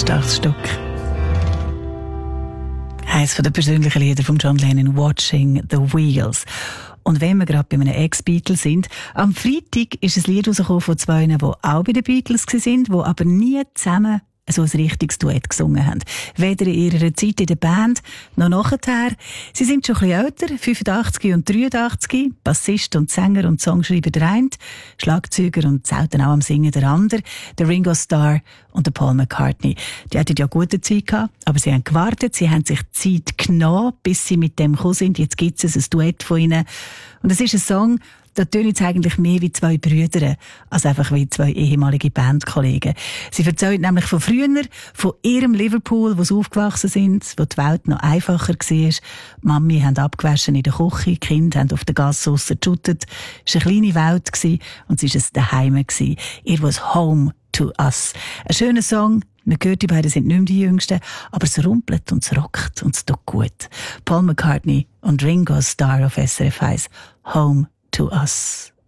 starkes Stück. Eines der persönlichen Lieder von John Lennon, «Watching the Wheels». Und wenn wir gerade bei einem Ex-Beatle sind, am Freitag ist ein Lied rausgekommen von zwei, die auch bei den Beatles waren, die aber nie zusammen so ein richtiges Duett gesungen haben. Weder in ihrer Zeit in der Band, noch nachher. Sie sind schon ein bisschen älter, 85 und 83, Bassist und Sänger und Songschreiber der eine, Schlagzeuger und selten auch am Singen der andere, der Ringo Starr und der Paul McCartney. Die hatten ja gute Zeit gehabt, aber sie haben gewartet, sie haben sich Zeit genommen, bis sie mit dem gekommen sind. Jetzt gibt es ein Duett von ihnen. Und es ist ein Song, da tönen es eigentlich mehr wie zwei Brüder, als einfach wie zwei ehemalige Bandkollegen. Sie erzählen nämlich von früher, von ihrem Liverpool, wo sie aufgewachsen sind, wo die Welt noch einfacher war. Die Mami haben abgewaschen in der Küche, die Kinder haben auf der Gasse draussen geschuttet. Es war eine kleine Welt und sie war ein Daheim. It was home to us. Ein schöner Song. Man hört, die beiden sind nicht mehr die Jüngsten, aber es rumpelt und es rockt und es tut gut. Paul McCartney und Ringo Starr auf SRF 1. Home to us.